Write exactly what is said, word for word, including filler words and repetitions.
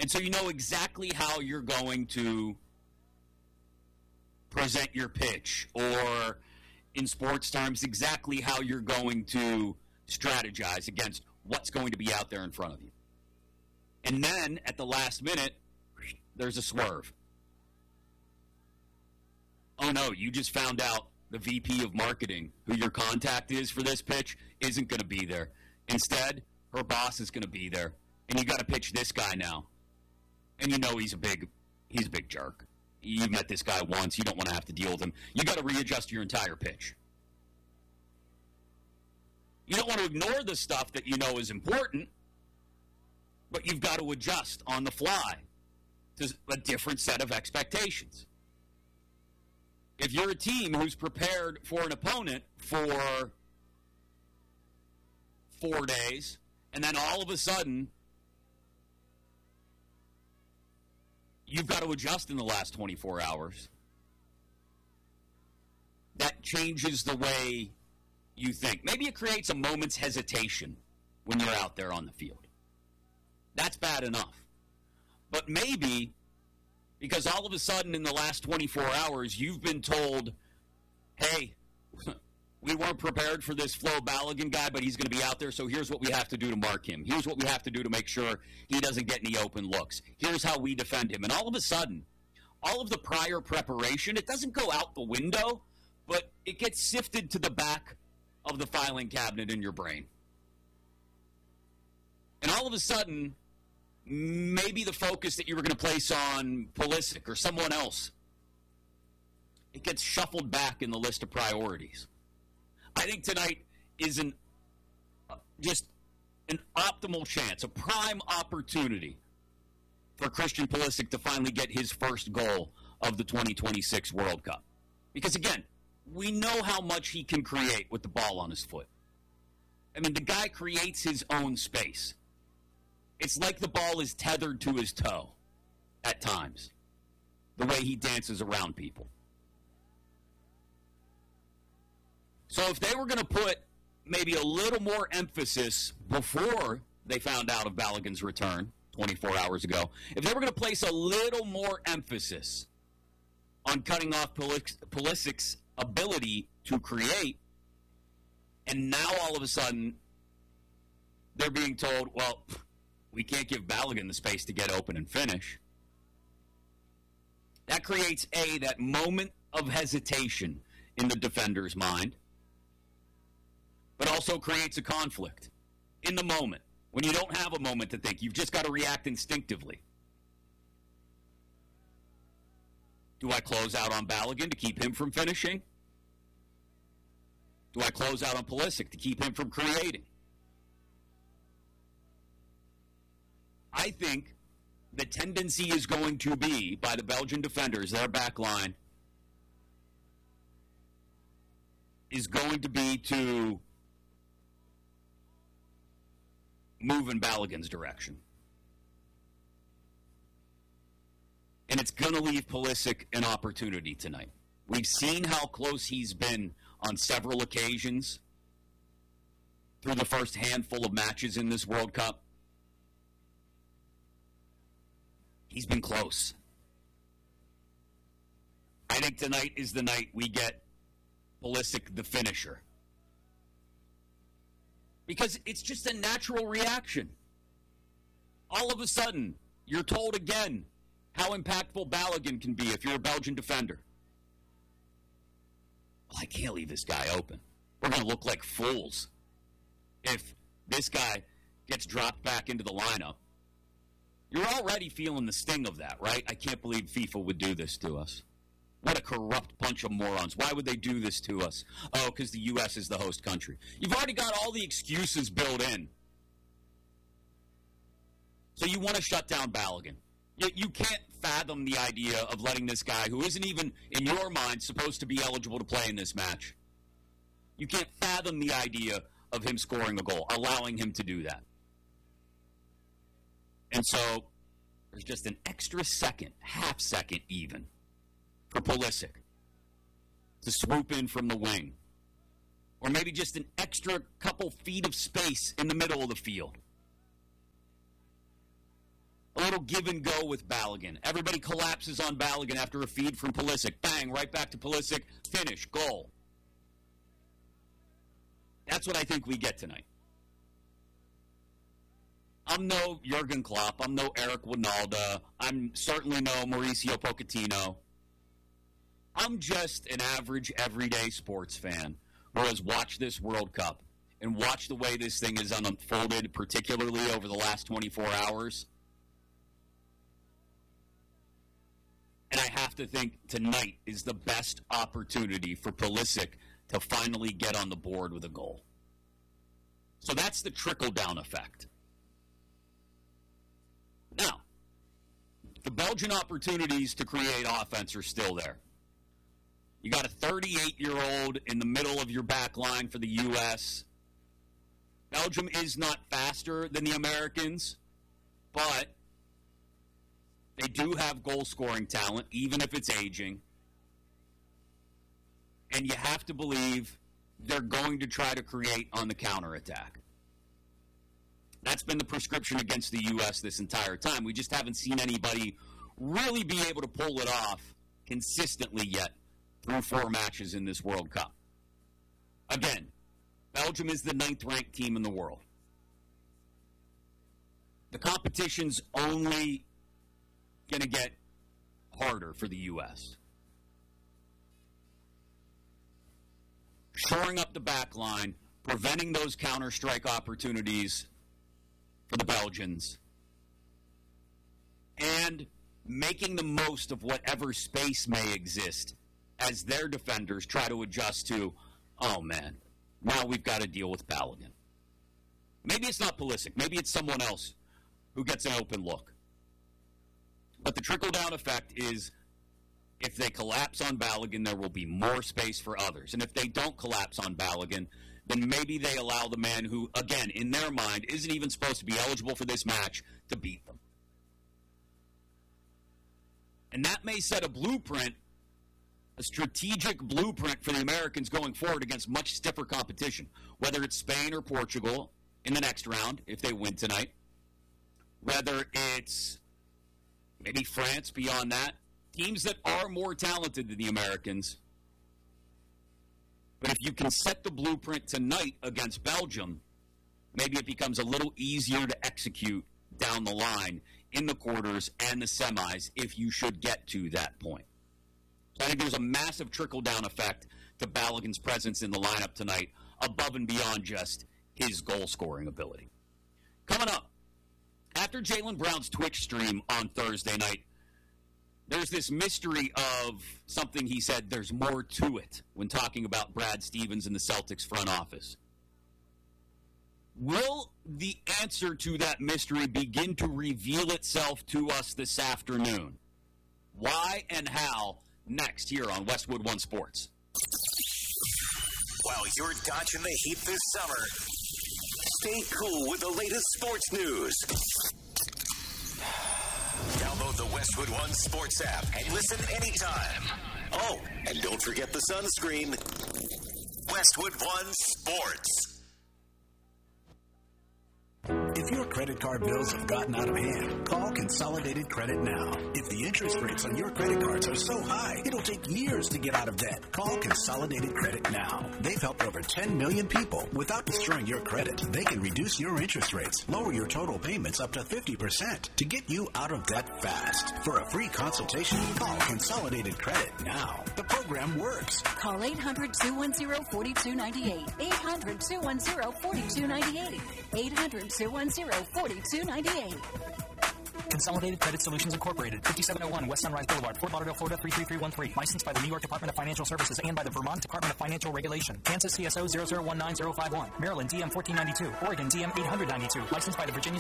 And so you know exactly how you're going to present your pitch, or in sports terms, exactly how you're going to strategize against what's going to be out there in front of you. And then at the last minute, there's a swerve. Oh no, you just found out the V P of marketing, who your contact is for this pitch, isn't going to be there. Instead, her boss is going to be there, and you got to pitch this guy now. And you know he's a big, he's a big jerk. You've met this guy once. You don't want to have to deal with him. You got to readjust your entire pitch. You don't want to ignore the stuff that you know is important, but you've got to adjust on the fly to a different set of expectations. If you're a team who's prepared for an opponent for four days, and then all of a sudden you've got to adjust in the last twenty-four hours, that changes the way you think. Maybe it creates a moment's hesitation when you're out there on the field. That's bad enough. But maybe because all of a sudden in the last twenty-four hours, you've been told, hey, we weren't prepared for this Flo Balogun guy, but he's going to be out there, so here's what we have to do to mark him. Here's what we have to do to make sure he doesn't get any open looks. Here's how we defend him. And all of a sudden, all of the prior preparation, it doesn't go out the window, but it gets sifted to the back of the filing cabinet in your brain. And all of a sudden, maybe the focus that you were going to place on Pulisic or someone else, it gets shuffled back in the list of priorities. I think tonight is an uh, just an optimal chance, a prime opportunity for Christian Pulisic to finally get his first goal of the twenty twenty-six World Cup. Because, again, we know how much he can create with the ball on his foot. I mean, the guy creates his own space. It's like the ball is tethered to his toe at times, the way he dances around people. So if they were going to put maybe a little more emphasis before they found out of Balogun's return twenty-four hours ago, if they were going to place a little more emphasis on cutting off Pulisic's ability to create, and now all of a sudden they're being told, well, we can't give Balogun the space to get open and finish. That creates, A, that moment of hesitation in the defender's mind, but also creates a conflict in the moment. When you don't have a moment to think, you've just got to react instinctively. Do I close out on Balogun to keep him from finishing? Do I close out on Pulisic to keep him from creating? I think the tendency is going to be, by the Belgian defenders, their back line, is going to be to move in Balogun's direction. And it's going to leave Pulisic an opportunity tonight. We've seen how close he's been on several occasions through the first handful of matches in this World Cup. He's been close. I think tonight is the night we get Pulisic the finisher. Because it's just a natural reaction. All of a sudden, you're told again how impactful Balogun can be if you're a Belgian defender. Well, I can't leave this guy open. We're going to look like fools if this guy gets dropped back into the lineup. You're already feeling the sting of that, right? I can't believe FIFA would do this to us. What a corrupt bunch of morons. Why would they do this to us? Oh, because the U S is the host country. You've already got all the excuses built in. So you want to shut down Balogun. You, you can't fathom the idea of letting this guy, who isn't even, in your mind, supposed to be eligible to play in this match. You can't fathom the idea of him scoring a goal, allowing him to do that. And so there's just an extra second, half second even, for Pulisic to swoop in from the wing. Or maybe just an extra couple feet of space in the middle of the field. A little give and go with Balogun. Everybody collapses on Balogun after a feed from Pulisic. Bang, right back to Pulisic. Finish, goal. That's what I think we get tonight. I'm no Jurgen Klopp. I'm no Eric Wijnaldum. I'm certainly no Mauricio Pochettino. I'm just an average, everyday sports fan who has watched this World Cup and watched the way this thing has unfolded, particularly over the last twenty-four hours. And I have to think tonight is the best opportunity for Pulisic to finally get on the board with a goal. So that's the trickle-down effect. Now, the Belgian opportunities to create offense are still there. You got a thirty-eight-year-old in the middle of your back line for the U S Belgium is not faster than the Americans, but they do have goal-scoring talent, even if it's aging. And you have to believe they're going to try to create on the counterattack. That's been the prescription against the U S this entire time. We just haven't seen anybody really be able to pull it off consistently yet through four matches in this World Cup. Again, Belgium is the ninth-ranked team in the world. The competition's only going to get harder for the U S. Shoring up the back line, preventing those counter-strike opportunities for the Belgians, and making the most of whatever space may exist as their defenders try to adjust to, oh man, now we've got to deal with Balogun. Maybe it's not Pulisic. Maybe it's someone else who gets an open look. But the trickle-down effect is if they collapse on Balogun, there will be more space for others. And if they don't collapse on Balogun, then maybe they allow the man who, again, in their mind, isn't even supposed to be eligible for this match to beat them. And that may set a blueprint, a strategic blueprint for the Americans going forward against much stiffer competition, whether it's Spain or Portugal in the next round, if they win tonight, whether it's maybe France beyond that, teams that are more talented than the Americans. But if you can set the blueprint tonight against Belgium, maybe it becomes a little easier to execute down the line in the quarters and the semis if you should get to that point. So I think there's a massive trickle-down effect to Balogun's presence in the lineup tonight, above and beyond just his goal-scoring ability. Coming up, after Jaylen Brown's Twitch stream on Thursday night, there's this mystery of something he said there's more to it when talking about Brad Stevens and the Celtics front office. Will the answer to that mystery begin to reveal itself to us this afternoon? Why and how? Next here on Westwood One Sports. While you're dodging the heat this summer, stay cool with the latest sports news. Download the Westwood One Sports app and listen anytime. Oh, and don't forget the sunscreen. Westwood One Sports. If your credit card bills have gotten out of hand, call Consolidated Credit now. If the interest rates on your credit cards are so high, it'll take years to get out of debt. Call Consolidated Credit now. They've helped over ten million people without destroying your credit. They can reduce your interest rates, lower your total payments up to fifty percent to get you out of debt fast. For a free consultation, call Consolidated Credit now. The program works. Call eight hundred, two one zero, four two nine eight. eight hundred, two one zero, four two nine eight. eight hundred, two one zero, four two nine eight. Consolidated Credit Solutions Incorporated, fifty-seven oh one West Sunrise Boulevard, Fort Lauderdale, Florida three three three one three. Licensed by the New York Department of Financial Services and by the Vermont Department of Financial Regulation. Kansas C S O zero zero one nine zero five one. Maryland D M fourteen ninety-two. Oregon D M eight hundred ninety-two. Licensed by the Virginia